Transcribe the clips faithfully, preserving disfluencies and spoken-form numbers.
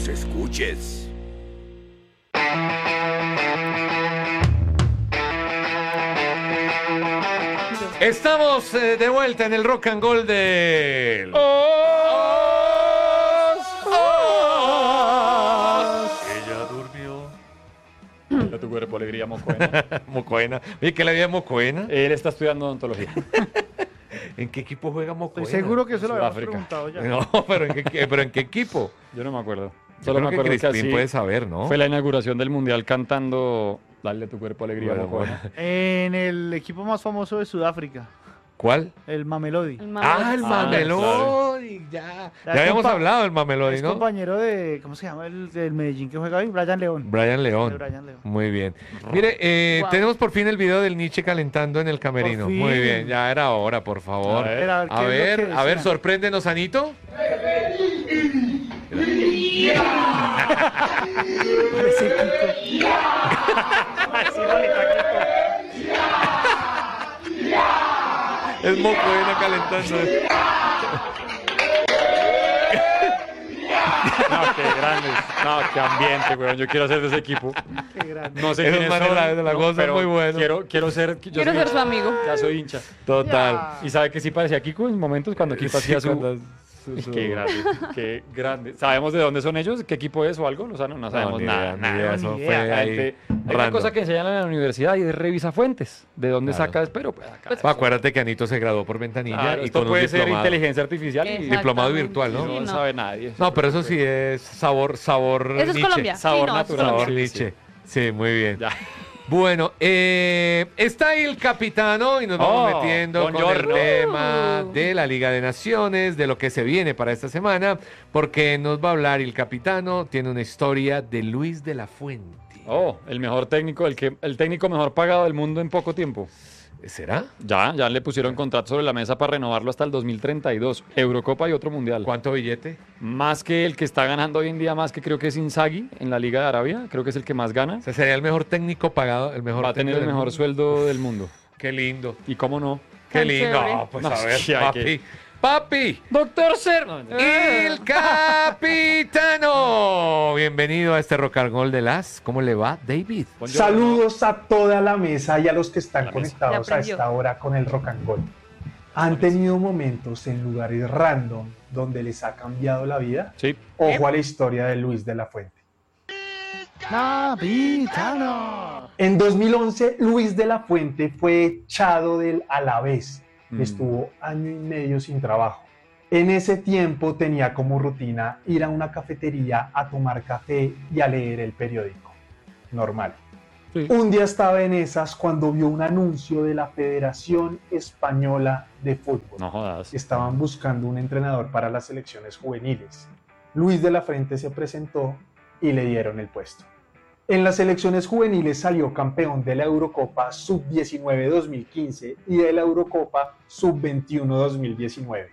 nos escuches. Estamos eh, de vuelta en el Rock and Roll del... Ella durmió. A tu cuerpo, alegría, Mocoena. Mocoena. Oye, ¿qué le había Mocoena? Él está estudiando odontología. ¿En qué equipo juega Mocoena? Estoy seguro que eso lo habíamos Sudáfrica. preguntado ya. No, pero ¿en qué, pero ¿en qué equipo? Yo no me acuerdo. Yo Solo creo me acuerdo que que, Crispín así puede saber, ¿no? fue la inauguración del Mundial cantando Dale a tu cuerpo, alegría, Bueno, Mocoena. bueno. En el equipo más famoso de Sudáfrica, ¿Cuál? el Mamelodi. El Mamelodi. Ah, el Ah, Mamelodi, ya. Ya Ya habíamos compa- hablado del Mamelodi, Es ¿no? compañero de, ¿cómo se llama el del Medellín que juega hoy? Brian León. Brian León. De Brian León. Muy bien. Mire, eh, Wow. tenemos por fin el video del Nietzsche calentando en el camerino. Por fin. Muy bien, ya era hora, por favor. A ver. Era, A ¿qué es lo ver, que a ver, decían? sorpréndenos, Anito. Ese Kiko. Así no le está Es Mocoena calentando. No, qué grandes. No, qué ambiente, weón. Yo quiero ser de ese equipo. Kiko. Qué grande. No sé Esos quiénes manes son, la- de la no, goza pero muy bueno. Quiero, quiero ser... yo Quiero soy ser hincha. su amigo. Ya soy hincha. Total. Ya. ¿Y sabe que sí parecía a Kiko en momentos cuando Kiko Sí, hacía su... cuando su- su- Qué grande, qué grande. ¿Sabemos de dónde son ellos? ¿Qué equipo es o algo? O sea, no, no sabemos ni nada. idea, ni nada. idea, ni eso idea. fue La ahí gente- hay una random. cosa que enseñan en la universidad y es revisa fuentes. ¿De dónde Claro. sacas? Pero pues acá. Pues, acuérdate que Anito se graduó por ventanilla Claro, y esto con puede un ser diplomado. inteligencia artificial y Exactamente. Diplomado virtual, ¿no? no, Sí, no. sabe nadie. No, pero eso sí es sabor, sabor Eso es Nietzsche. Colombia. Sabor Sí, no, natural. Sabor Sí, Nietzsche. Sí, muy bien. Ya. Bueno, eh, está ahí el capitano y nos vamos Oh, metiendo con el buongiorno. tema de la Liga de Naciones, de lo que se viene para esta semana, porque nos va a hablar el capitano, tiene una historia de Luis de la Fuente. Oh, el mejor técnico, el, que, el técnico mejor pagado del mundo en poco tiempo. ¿Será? Ya, ya le pusieron contrato sobre la mesa para renovarlo hasta el dos mil treinta y dos. Eurocopa y otro mundial. ¿Cuánto billete? Más que el que está ganando hoy en día, más que creo que es Inzaghi en la Liga de Arabia. Creo que es el que más gana. O sea, sería el mejor técnico pagado, el mejor Va a tener técnico el del mejor mundo. sueldo del mundo. Qué lindo, ¿Y cómo no? qué Tan lindo. chévere. No, pues No, a ver, sí, hay papi. que- Papi. Doctor Ser. El capitano. Bienvenido a este Rock and Roll de las. ¿Cómo le va, David? Saludos a toda la mesa y a los que están La mesa. conectados Ya a aprendió. esta hora con el Rock and Roll. ¿Han tenido momentos en lugares random donde les ha cambiado la vida? Sí. Ojo a la historia de Luis de la Fuente. Capitano. En dos mil once, Luis de la Fuente fue echado del Alavés. Mm. Estuvo año y medio sin trabajo. En ese tiempo tenía como rutina ir a una cafetería a tomar café y a leer el periódico. Normal. Sí. Un día estaba en esas cuando vio un anuncio de la Federación Española de Fútbol. No jodas. Estaban buscando un entrenador para las selecciones juveniles. Luis de la Fuente se presentó y le dieron el puesto. En las selecciones juveniles salió campeón de la Eurocopa sub diecinueve dos mil quince y de la Eurocopa sub veintiuno dos mil diecinueve.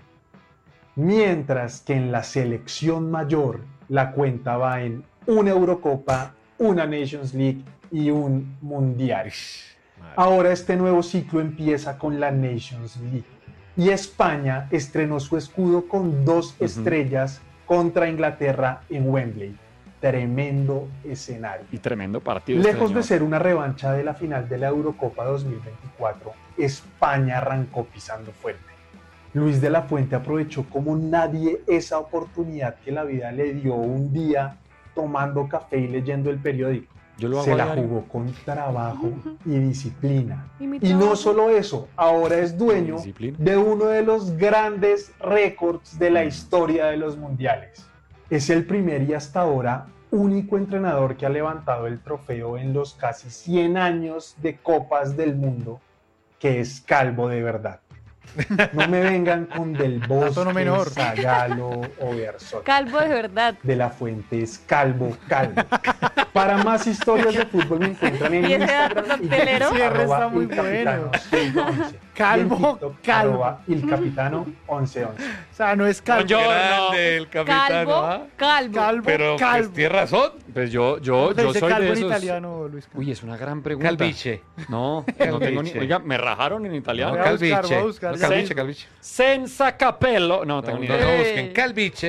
Mientras que en la selección mayor la cuenta va en una Eurocopa, una Nations League y un Mundial. Ahora este nuevo ciclo empieza con la Nations League y España estrenó su escudo con dos Ujú. estrellas contra Inglaterra en Wembley. Tremendo escenario. Y tremendo partido. este Lejos de señor. ser una revancha de la final de la Eurocopa dos mil veinticuatro, España arrancó pisando fuerte. Luis de la Fuente aprovechó como nadie esa oportunidad que la vida le dio un día tomando café y leyendo el periódico. Yo lo hago Se a la diario. jugó con trabajo y disciplina. Y mi Y no trabajo. solo eso, ahora es dueño Disciplina. de uno de los grandes récords de la historia de los mundiales. Es el primer y hasta ahora único entrenador que ha levantado el trofeo en los casi cien años de Copas del Mundo, que es calvo de verdad. No me vengan con Del Bosque, tono menor. Zagallo o Bearzot. Calvo de verdad. De la Fuente es calvo, calvo. Para más historias de fútbol me encuentran en ¿Y ese dato Instagram y coctelero? Cierre está arroba muy il capitano bueno. ciento once. Calvo, Y en TikTok, calvo. arroba il capitano once once. O sea, no es calvo. Yo- Grande el capitano, Calvo, ¿ah? calvo. Calvo, Pero calvo. pues, tiene razón. Pues yo, yo, ¿Cómo se yo dice soy calvo de en esos. italiano, Luis? Uy, es una gran pregunta. Calviche. No, no tengo ni. Calviche. Oiga, me rajaron en italiano. Voy a buscar, Calviche. voy a buscar. No, Ya. Calviche, Calviche. Senza capello. No, No, tengo no, ni no idea. Ey. busquen. Calviche.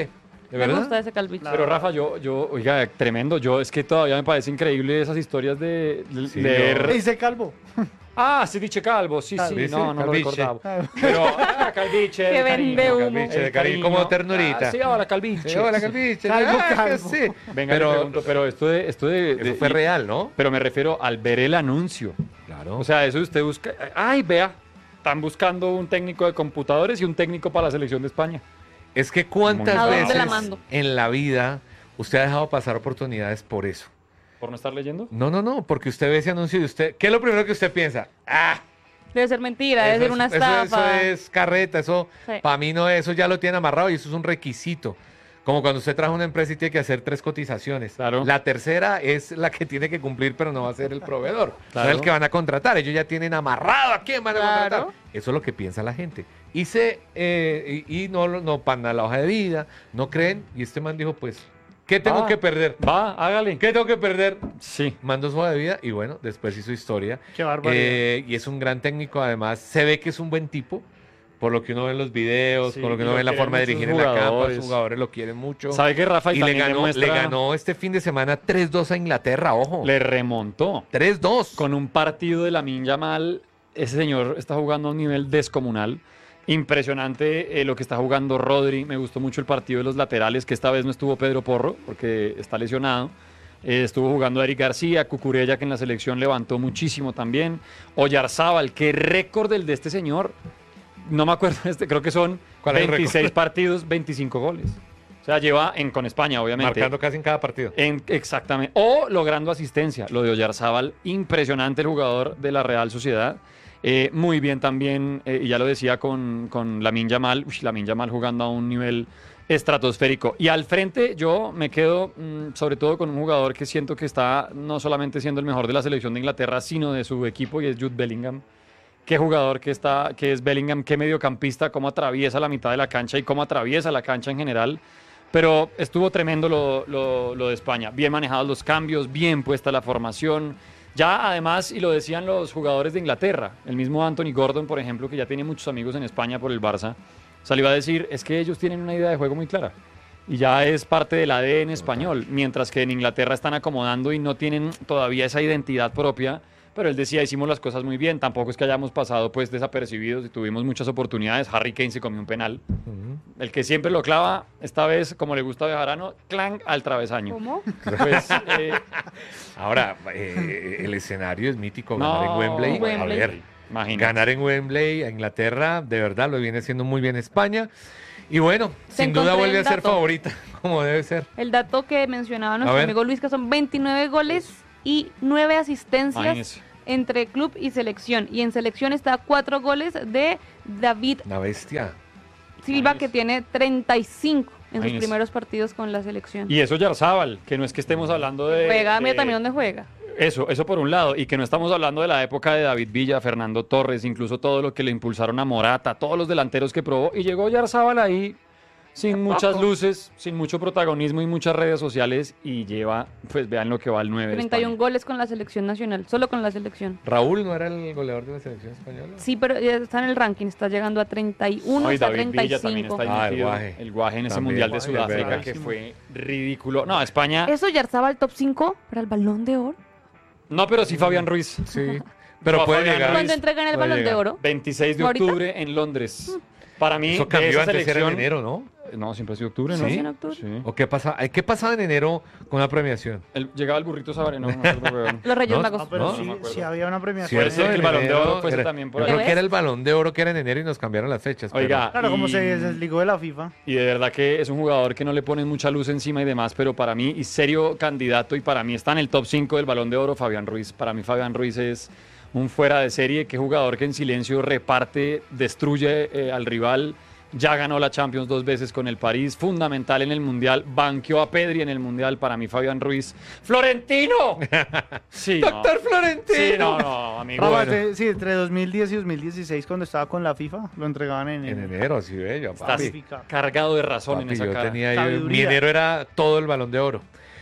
¿De Me verdad? gusta ese calviche. Pero Rafa, yo, yo, oiga, tremendo. Yo es que todavía me parece increíble esas historias de, de Sí, leer. yo- Dice calvo. Ah, sí, dice calvo, sí, sí, Dice no, no lo calviche. recordaba. Pero, ah, calviche. Que el vende cariño, humo. Calviche de el cariño, como ternurita. Ah, sí, ahora calviche. Sí, hola, calviche. Calvo, Ah, que calvo. sí. Venga, pero le pregunto, pero esto de, esto de, de- eso fue y- real, ¿no? Pero me refiero al ver el anuncio. Claro. O sea, eso de usted busca. Ay, vea, están buscando un técnico de computadores y un técnico para la selección de España. Es que cuántas ¿A dónde veces la mando? en la vida usted ha dejado pasar oportunidades por eso. ¿Por no estar leyendo? No, no, no, porque usted ve ese anuncio y usted, ¿qué es lo primero que usted piensa? Ah, Debe ser mentira, debe eso ser es- una eso- estafa. Eso, es carreta, eso Sí. para mí no es, eso ya lo tiene amarrado y eso es un requisito. Como cuando usted trabaja en una empresa y tiene que hacer tres cotizaciones. Claro. La tercera es la que tiene que cumplir, pero no va a ser el proveedor. No Claro. es el que van a contratar. Ellos ya tienen amarrado a quién van a Claro. contratar. Eso es lo que piensa la gente. Y se eh, y, y no, lo- no pan la hoja de vida, no creen. Y este man dijo, pues, ¿qué tengo Ah. que perder? Va, hágale. ¿Qué tengo que perder? Sí. Mando su hoja de vida y bueno, después hizo historia. Qué barbaridad. Eh, y es un gran técnico, además. Se ve que es un buen tipo, por lo que uno ve en los videos, Sí, por lo que y uno lo ve en la quieren forma de muchos dirigir en la campa. jugadores. Los jugadores lo quieren mucho. ¿Sabe que Rafa Y le también ganó, demuestra- le ganó este fin de semana tres dos a Inglaterra, ojo. Le remontó. tres dos. Con un partido de Lamine Yamal, ese señor está jugando a un nivel descomunal. Impresionante eh, lo que está jugando Rodri. Me gustó mucho el partido de los laterales, que esta vez no estuvo Pedro Porro, porque está lesionado. Eh, estuvo jugando Eric García, Cucurella, que en la selección levantó muchísimo también. Oyarzábal, qué récord el de este señor. No me acuerdo, este, creo que son ¿Cuál es el veintiséis récord? partidos, veinticinco goles. O sea, lleva en, con España, obviamente. Marcando casi en cada partido. En- exactamente. O logrando asistencia. Lo de Oyarzábal, impresionante el jugador de la Real Sociedad. Eh, muy bien también, eh, y ya lo decía con, con Lamine Yamal. Uy, Lamine Yamal jugando a un nivel estratosférico. Y al frente yo me quedo mm, sobre todo con un jugador que siento que está no solamente siendo el mejor de la selección de Inglaterra, sino de su equipo, y es Jude Bellingham. Qué jugador que está, que es Bellingham, qué mediocampista, cómo atraviesa la mitad de la cancha y cómo atraviesa la cancha en general. Pero estuvo tremendo lo, lo- lo de España. Bien manejados los cambios, bien puesta la formación. Ya además, y lo decían los jugadores de Inglaterra, el mismo Anthony Gordon, por ejemplo, que ya tiene muchos amigos en España por el Barça, salió a decir, es que ellos tienen una idea de juego muy clara. Y ya es parte del A D N español, mientras que en Inglaterra están acomodando y no tienen todavía esa identidad propia. Pero él decía, hicimos las cosas muy bien, tampoco es que hayamos pasado pues desapercibidos y tuvimos muchas oportunidades. Harry Kane se comió un penal. El que siempre lo clava, esta vez, como le gusta a Bejarano, clang al travesaño. ¿Cómo? Pues, eh, Ahora, eh, el escenario es mítico. no, Ganar en Wembley. A Wembley. ver, imagínate. ganar en Wembley a Inglaterra, de verdad, lo viene haciendo muy bien España. Y bueno, Te sin duda encontré vuelve a el ser dato. favorita, como debe ser. El dato que mencionaba A nuestro ver. amigo Luis, que son veintinueve goles y nueve asistencias Imagínese. entre club y selección. Y en selección está cuatro goles de David Una bestia. Silva, Imagínese. que tiene treinta y cinco en sus Imagínese. primeros partidos con la selección. Y eso Yarzábal, que no es que estemos hablando de... Juega, mira de- también dónde juega. Eso, eso por un lado, y que no estamos hablando de la época de David Villa, Fernando Torres, incluso todo lo que le impulsaron a Morata, todos los delanteros que probó, y llegó Yarzábal ahí sin muchas luces, sin mucho protagonismo y muchas redes sociales, y lleva, pues vean lo que va el nueve de treinta y uno España. goles con la selección nacional, solo con la selección. Raúl no era el goleador de la selección española. Sí, pero ya está en el ranking, está llegando a treinta y uno, No, y está a David treinta y Villa también cinco. está ahí Ah, el metido, Guaje. el Guaje en ese También. Mundial de Guaje, Sudáfrica, verdad. que fue ridículo. No, España... ¿Eso ya estaba al top cinco para el Balón de Oro? No, pero sí Fabián Ruiz. Sí. Pero No, puede Fabián llegar. Ruiz. ¿Cuándo entregan el puede Balón de llegar. Oro? veintiséis de ¿Ahorita? octubre en Londres. Para mí, Eso de cambió esa antes, era en selección... enero, ¿no? No, siempre ha sido octubre, ¿no? Sí, en octubre. Sí. ¿O qué pasa? Ay, ¿Qué pasaba en enero con la premiación? El- llegaba el burrito Sabarino. No, me acuerdo, weón. Los Reyes No, Magos. No, pero No, sí, no me acuerdo. sí había una premiación. Puede ser que el en Balón de enero Oro fuese era- también por Yo ahí. creo que era el Balón de Oro que era en enero y nos cambiaron las fechas. pero- Oiga, Claro, como y- se desligó de la FIFA. Y de verdad que es un jugador que no le ponen mucha luz encima y demás, pero para mí, y serio candidato, y para mí está en el top cinco del Balón de Oro, Fabián Ruiz. Para mí Fabián Ruiz es un fuera de serie, que jugador que en silencio reparte, destruye eh, al rival. Ya ganó la Champions dos veces con el París, fundamental en el Mundial, banqueó a Pedri en el Mundial, para mí Fabián Ruiz. ¡Florentino! Sí, no. ¡Doctor Florentino! Sí, no, no, amigo. Rafa, Bueno. te- sí, entre dos mil diez y dos mil dieciséis, cuando estaba con la FIFA, lo entregaban en, En enero. enero, así bello, Estás papi. Clasificado. cargado de razón en Papi, esa yo cara. tenía yo- mi Sabiduría. enero era todo el Balón de Oro.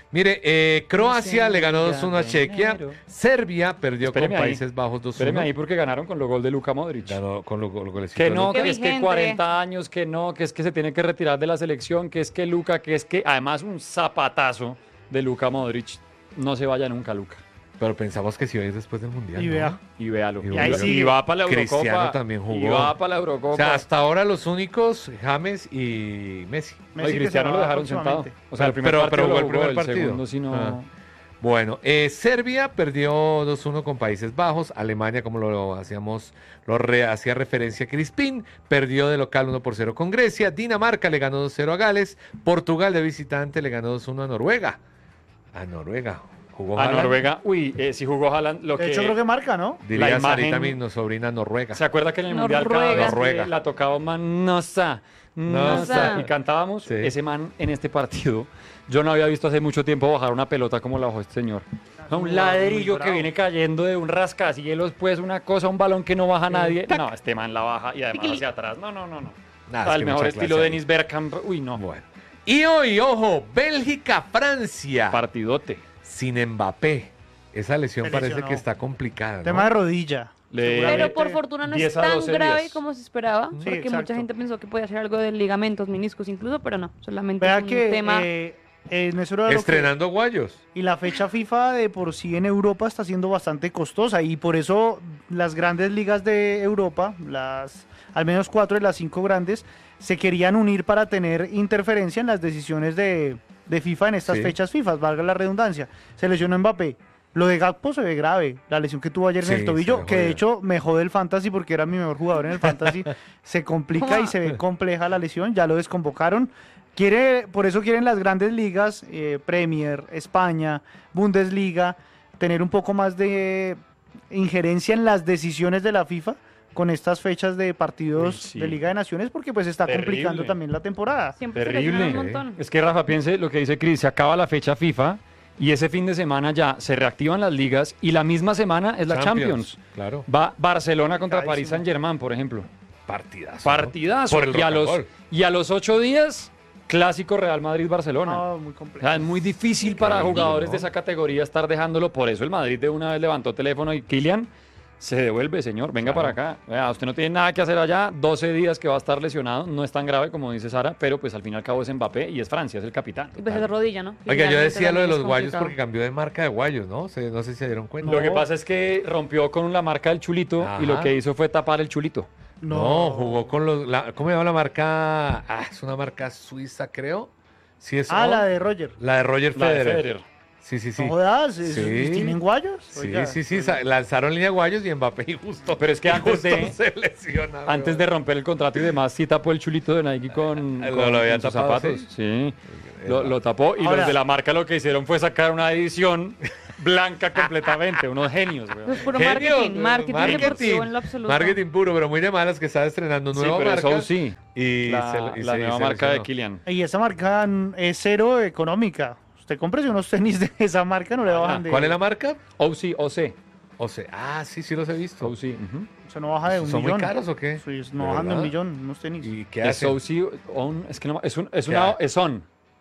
Mire, eh, Croacia le ganó dos uno a de Chequia. enero. Serbia perdió Espéreme con ahí. Países Bajos dos Espéreme uno. ahí porque ganaron con los goles de Luka Modric. Ganó con los, los golecitos. Que no, Qué que es que vigente. cuarenta años, que no, que es que se tiene que retirar de la selección, que es que Luka, que es que además un zapatazo de Luka Modric. No se vaya nunca, Luka. Pero pensamos que si hoy es después del Mundial. Y ¿no? vea. Y véalo. Y ahí Y, sigue. va para la Eurocopa. Cristiano también jugó. Y va para la Eurocopa. O sea, hasta ahora los únicos, James y Messi. No, y Messi que Cristiano se lo va dejaron sentado. próximamente. O sea, el primer Pero- partido pero lo jugó el jugó, primer el partido. segundo sí no... Ah. Bueno, eh, Serbia perdió dos uno con Países Bajos. Alemania, como lo hacíamos, lo re- hacía referencia a Crispín, perdió de local uno por cero con Grecia. Dinamarca le ganó dos cero a Gales. Portugal de visitante le ganó dos uno a Noruega. A Noruega. Jugó A Haaland. Noruega, uy, eh, si jugó Haaland, lo De que... hecho, creo que marca, ¿no? Diría la imagen- Sarita, mi sobrina Noruega. ¿Se acuerda que en el Mundial cada Noruega. vez que Noruega. la tocábamos Nosa, Nosa. Nosa, y cantábamos? Sí. Ese man en este partido, yo no había visto hace mucho tiempo bajar una pelota como la bajó este señor. No, un ladrillo que viene cayendo de un rascacielos, pues una cosa, un balón que no baja nadie. No, este man la baja y además hacia atrás. No, no, no, no. Nada, es Al que mejor mucha estilo clase ahí. Dennis Bergkamp. Uy, no. Bueno. Y hoy, ojo, Bélgica-Francia. Partidote. Sin Mbappé. Esa lesión Se parece lesionó. que está complicada, ¿no? Tema de rodilla. Le- Seguramente. Pero por fortuna no es diez a tan doce grave días. como se esperaba, Sí, porque exacto. mucha gente pensó que podía ser algo de ligamentos, meniscos incluso, pero no, solamente Vea es un que tema... eh, eh, en eso era lo que- Estrenando guayos. y la fecha FIFA de por sí en Europa está siendo bastante costosa y por eso las grandes ligas de Europa, las al menos cuatro de las cinco grandes, se querían unir para tener interferencia en las decisiones de, de FIFA en estas Sí. fechas FIFA, valga la redundancia. Se lesionó Mbappé. Lo de Gakpo se ve grave, la lesión que tuvo ayer Sí, en el se tobillo, ve que de jodido. hecho me jode el fantasy porque era mi mejor jugador en el fantasy, se complica y se ve compleja la lesión, ya lo desconvocaron. Quiere, por eso quieren las grandes ligas, eh, Premier, España, Bundesliga, tener un poco más de injerencia en las decisiones de la FIFA con estas fechas de partidos Uy, sí. de Liga de Naciones porque pues está Terrible. complicando también la temporada. Siempre se Terrible. lesionan un montón. Es que Rafa, piense lo que dice Cris, se acaba la fecha FIFA y ese fin de semana ya se reactivan las ligas y la misma semana es la Champions. Claro. Va Barcelona contra Carísimo. París Saint Germain, por ejemplo. Partidazo. ¿no? Partidazo. Por el y, a rock and los, roll. y a los ocho días, clásico Real Madrid-Barcelona. No, muy O complejo. sea, es muy difícil para Claro, jugadores ¿no? de esa categoría estar dejándolo. Por eso el Madrid de una vez levantó teléfono y Kylian se devuelve, señor. Venga Claro. para acá. Vea, usted no tiene nada que hacer allá. doce días que va a estar lesionado. No es tan grave como dice Sara, pero pues al fin y al cabo es Mbappé y es Francia, es el capitán. Y pues es de rodilla, ¿no? Oiga, yo Realmente decía lo de también los es guayos complicado. porque cambió de marca de guayos, ¿no? Se- no sé si se dieron cuenta. Lo que pasa es que rompió con la marca del chulito y lo Ajá. que hizo fue tapar el chulito. No, jugó con los... la- ¿Cómo se llama la marca? Ah, es una marca suiza, creo. Sí, es Ah, On. la de Roger. La de Roger La de Federer. Federer. Sí, sí, sí. No jodas, ¿es- Sí. ¿tienen guayos? Sí, Oiga, sí, sí, sa- lanzaron línea de guayos y Mbappé y justo. Pero es que y antes justo de- se lesiona. Antes weón. de romper el contrato y demás, sí tapó el chulito de Nike con, Lo- con- lo había con sus tapado, zapatos. ¿sí? Sí, lo, lo tapó. Y Ahora- los de la marca lo que hicieron fue sacar una edición blanca completamente. Unos genios, weón. Es puro Genios, marketing, marketing, marketing. deportivo en lo absoluto. Marketing puro, pero muy de malas que está estrenando Sí, nueva pero marca. eso sí. Y La, se- y la se- nueva se marca de lesionó. Kylian. Y esa marca mm, es cero económica. Usted cómprese unos tenis de esa marca, no le bajan de... ¿Cuál es la marca? O C, O C. O sea, ah, sí, sí los he visto. O C. ujú. O sea, no baja de un ¿Son millón. muy caros o qué? Sí, ¿De no bajan de un verdad? millón, unos tenis. ¿Y qué Es hacen? O C, on, es que no, es, un, es ¿Qué una, hay? es on.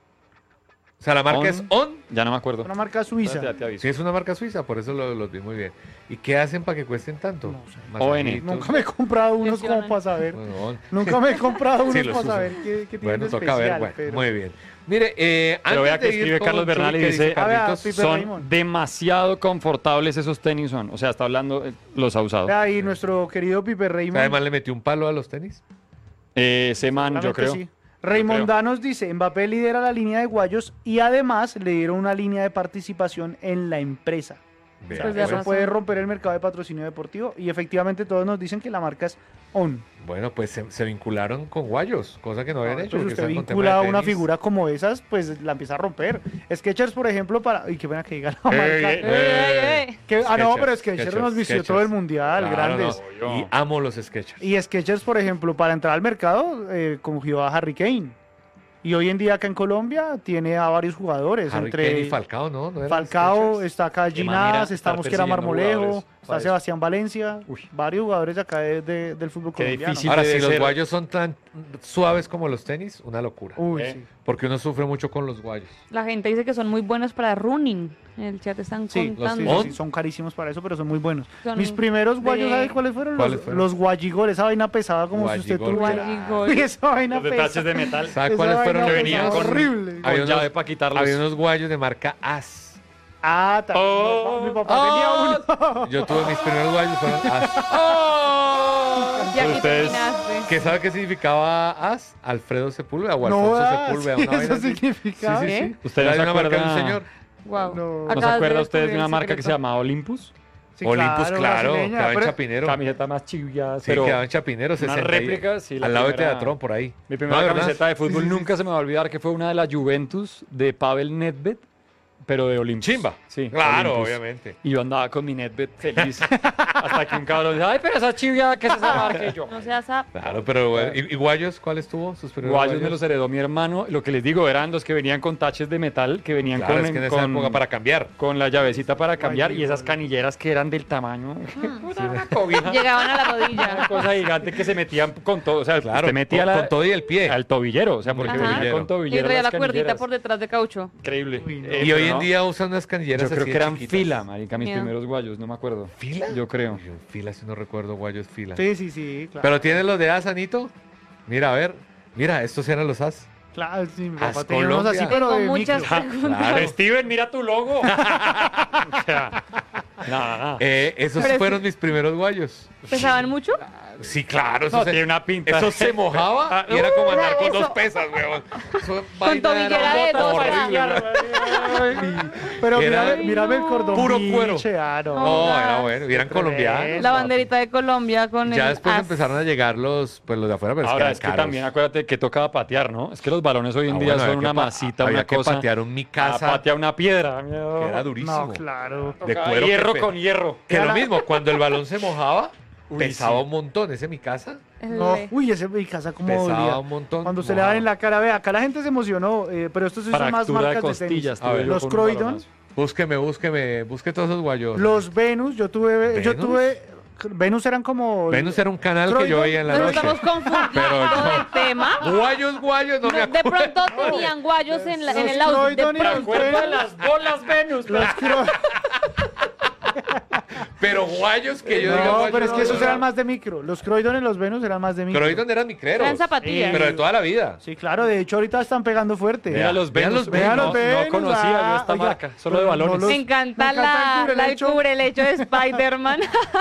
O sea, la marca On. es On. Ya no me acuerdo. Una marca suiza. Ya te aviso. Sí, es una marca suiza, por eso lo- los vi muy bien. ¿Y qué hacen para que cuesten tanto? No sé. O N. Masajitos. Nunca me he comprado unos como Gestionan. para saber. Bueno, On. Nunca me he comprado unos Sí, los para uso. saber qué, qué tiene Bueno, de toca especial. ver. Bueno, pero- muy bien. Mire, eh, Pero antes vea que de ir escribe con Carlos Chuy, Bernal y ¿qué dice, Ah, vea, Carlitos? Pipe son Raymond. demasiado confortables esos tenis son. O sea, está hablando, eh, los ha usado. Vea ahí nuestro querido Pipe O sea, Raymond. además le metió un palo a los tenis. Eh, ese man, yo Seguramente creo. sí. Raymondanos dice, Mbappé lidera la línea de guayos y además le dieron una línea de participación en la empresa. Vea, Pues de Eso razón. puede romper el mercado de patrocinio deportivo y efectivamente todos nos dicen que la marca es ON. Bueno, pues se, se vincularon con guayos, cosa que no habían hecho. Pues porque usted están con tema vincula a de una tenis. figura como esas, pues la empieza a romper. Skechers, por ejemplo, para... Y qué pena que diga la Ey, marca. ey, ¡Ey, ey, ey! Que- ah, no, Skechers, pero Skechers nos vistió Skechers. todo el mundial, Claro, grandes. no. Y amo los sketches. Y Skechers, por ejemplo, para entrar al mercado, eh, cogió a Harry Kane. Y hoy en día acá en Colombia tiene a varios jugadores. Harry entre Kane y Falcao, ¿no? ¿No eran Falcao, Skechers? está acá Qué manera Ginás, de está estar Mosquera persiguiendo Marmolejo, jugadores. Está para eso. Sebastián Valencia, Uy. varios jugadores de acá de- de- del fútbol Qué colombiano. difícil. Ahora, debe si los ser. guayos son tan suaves como los tenis, una locura. Uy, Eh. sí. Porque uno sufre mucho con los guayos. La gente dice que son muy buenos para running. En el chat están Sí, los- contando. sí, sí, son carísimos para eso, pero son muy buenos. Son Mis primeros guayos, de- ¿sabes cuáles fueron? ¿Cuáles los, fueron? los guayigol, esa vaina pesada como si usted Guayigol. tuviera. Guayigol. Uy, esa vaina Los de pesada. taches de metal. ¿Sabe Esa cuáles vaina fueron los que que venían pesada, con- horrible. Con Había unos- llave para quitarlos. Había unos guayos de marca As. Ah, también. Oh. mi papá Oh. tenía uno. Yo tuve mis primeros guayos, fueron As. Y aquí Ustedes- terminaste. ¿Qué sabe qué significaba As? Alfredo Sepúlveda o No, Alfonso ah, Sepúlveda. sí, Una vaina eso así. significaba. Sí, sí, sí. ¿Qué? ¿Usted Era no de se una marca de un acuerda- señor. Wow. No. ¿No se acuerda usted de una marca que se llamaba Olympus? Sí, Olympus, claro, brasileña, quedaba en pero- Chapinero. Camiseta más chivia, Sí, pero quedaba en Chapinero, una sesenta y- réplica, sí, la al lado de primera- Teatrón, por ahí. mi primera No, de verdad. camiseta de fútbol nunca se me va a olvidar que fue una de la Juventus de Pavel Nedved, pero de Olympus. Chimba. Sí, Claro, Olympus. obviamente. Y yo andaba con mi Nedved feliz. Hasta que un cabrón dice, ay, pero esa chivia, ¿qué es esa marca? Y yo, No seas a... Claro, pero bueno, ¿y, y guayos? ¿Cuáles tuvo? Sus primeros guayos me los heredó mi hermano. Lo que les digo eran los que venían con taches de metal, que venían Claro, con, es que en esa con, época para cambiar. con la llavecita para cambiar y Guayos. esas canilleras que eran del tamaño. Puta, una cobija. Llegaban a la Una rodilla. cosa gigante que se metían con todo. O sea, Claro, te metía con, la, con todo y el pie. al tobillero. O sea, porque Ajá. venía con Y tobillero. traía las la cuerdita canilleras. por detrás de caucho. Increíble. Uy, no. Eh, Y pero hoy en no, día usan unas canilleras yo creo así que de eran chiquitas. fila, marica, mis Miedo. primeros guayos, no me acuerdo. ¿Fila? Yo creo. Yo, fila, si no recuerdo, guayos fila. Sí, sí, sí, claro. Pero tiene los de As, Anito. Mira, a ver. Mira, estos eran los As. Claro, sí, mi As papá tenía unos Colombia. así, pero Tengo de muchas micro. preguntas. Claro. Steven, mira tu logo. o sea, nada, nada. Eh, esos Pero es- fueron mis primeros guayos. ¿Pesaban mucho? Sí, claro. Eso, No, se, tiene una pinta. eso se mojaba y era como andar Uh, con eso- dos pesas, weón. Eso Con vaina tobillera era de dos horrible, para- weón. Pero Era- mírame, mírame el cordón. Puro biche, cuero. ah, no. No, Hola. era bueno. Y eran Qué colombianos. tremendo. La banderita de Colombia con Ya el después as. empezaron a llegar los, pues, los de afuera, pero Ahora, es es que que eran caros. también acuérdate que tocaba patear, ¿no? Es que los balones hoy en Ah, día bueno, son había una que pa- masita, había una que cosa. patear un mi Ah, casa patea una piedra. miedo. que era durísimo. No, claro. de Tocaba cuero hierro que pe- con hierro. Que lo Era- mismo, cuando el balón se mojaba, Uy, pesaba sí. un montón. Ese mi casa El- No, uy, ese mi casa como pesaba dolía. un montón. Cuando se le da en la cara, vea, acá la gente se emocionó, eh, pero estos sí son más Fractura de marcas de, tenis. costillas. A ver. tuve yo Los con un Croydon, balonazo. Búsqueme, búsqueme, busque todos esos guayos. los Venus, yo tuve, yo ¿Venus? tuve, Venus eran como... Venus era un canal que Croydon, yo veía en la Nos noche. estamos confundiendo Pero no. del tema. Guayos, guayos, no me De acuerdo. pronto tenían guayos en, la- en Los el audio. De Croydon y los pronto. Recuerdo de las bolas Venus. Los Cro- Pero guayos que yo diga No, guayos, pero es que no, esos no. eran más de micro. Los Croydon y los Venus eran más de micro. Croydon eran micreros. Eran zapatillas. Pero de toda la vida. Sí, claro, de hecho ahorita están pegando fuerte. Mira los vean Venus. los Uy, Vean no, los Venus. no conocía yo ah, esta oiga, marca, solo pero de no balones. los- Me encanta, me encanta la, el la, el cubrelecho. cubrelecho de Spider-Man.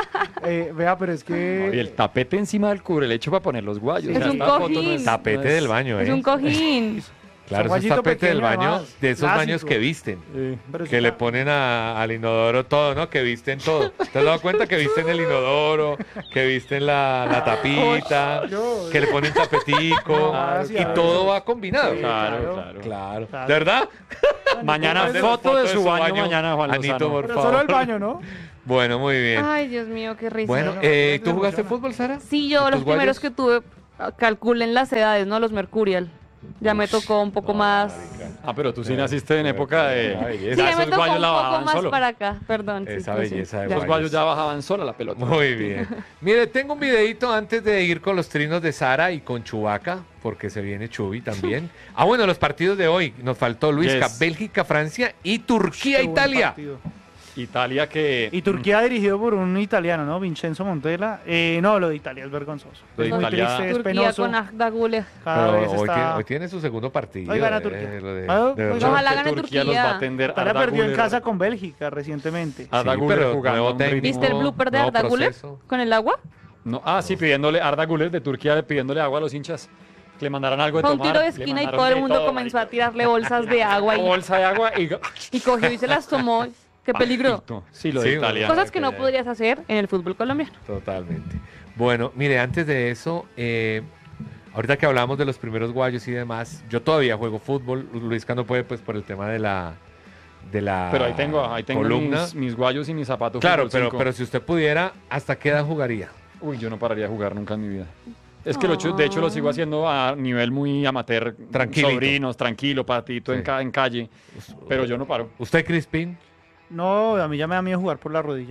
Eh, vea, pero es que... Y el tapete encima del cubrelecho para poner los guayos. Es O sea, un esta foto cojín. es- Tapete no es- del baño, Es ¿eh? un cojín. Claro, Son eso es guayito tapete del pequeño, baño, además, de esos clásico. baños que visten. Sí. pero Que sí, le ah, ponen a- al inodoro todo, ¿no? Que visten todo. ¿Te has dado cuenta que visten el inodoro? Que visten la, la tapita, yo- que le ponen tapetico Ah, y sí, a ver. todo va combinado. Sí, Claro, claro. claro. Claro. Claro. ¿De verdad? Mañana Mándenos foto de su baño, mañana, Juan Anito, Lozano. por Pero favor. solo el baño, ¿no? Bueno, muy bien. Ay, Dios mío, qué risa. Bueno, no, eh, no ¿tú se jugaste emociona. fútbol, Sara? Sí, yo ¿Y los tus primeros guayos? que tuve, ah, calculen las edades, ¿no? Los Mercurial. Ya me tocó un poco más. Ah, pero tú sí naciste en época de... Ay, Sí, esa ya me esos tocó guayos un la poco bajaban más solo. para acá. Perdón. sí, Esa pues sí, belleza de ya. Los guayos ya bajaban sola la pelota. Muy bien. Mire, tengo un videito antes de ir con los trinos de Sara y con Chubaca, porque se viene Chubi también. Ah, bueno, los partidos de hoy. Nos faltó Luisca, Yes. Bélgica, Francia y Qué Turquía, buen Italia. partido. Italia que... Y Turquía dirigido por un italiano, ¿no? Vincenzo Montella. Eh, no, lo de Italia es vergonzoso. Lo de es muy Italia- triste, es Turquía penoso. con Agda Güler. Cada Pero vez hoy, está... tiene, hoy tiene su segundo partido. Hoy gana eh, Turquía. lo de- Ah, de hoy verdad. gana- Ojalá que gane Turquía los Turquía. va a atender. Italia Arda perdió en Güler. casa con Bélgica recientemente. Arda Sí, Güler pero jugando nuevo a un técnico. ritmo- ¿Viste el blooper de nuevo Arda Güler proceso. con el agua? No, ah, sí, pidiéndole, Arda Güler de Turquía pidiéndole agua a los hinchas. Que le mandaran algo de Fue un tomar. tiro de le esquina y mandaron todo el de mundo todo, comenzó a marica. tirarle bolsas de agua y, Bolsa de agua y... y cogió y se las tomó. Qué peligro. Sí, lo de Sí, Italia. Cosas que no que- podrías hacer en el fútbol colombiano. Totalmente. Bueno, mire, antes de eso, eh, ahorita que hablamos de los primeros guayos y demás, yo todavía juego fútbol. Luisca no puede, pues, por el tema de la, de la Pero ahí tengo, ahí tengo columna. mis, mis guayos y mis zapatos. Claro, fútbol pero, cinco. pero si usted pudiera, ¿hasta qué edad jugaría? Uy, yo no pararía de jugar nunca en mi vida. Es que lo hecho- de hecho lo sigo haciendo a nivel muy amateur. Tranquilito. Sobrinos, tranquilo, patito Sí. en, ca- en calle. Pero yo no paro. ¿Usted, Crispín? No, a mí ya me da miedo jugar por la rodilla.